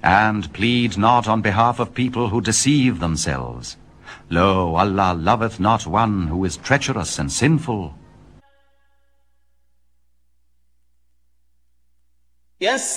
And plead not on behalf of people who deceive themselves. Lo, Allah loveth not one who is treacherous and sinful. Yes.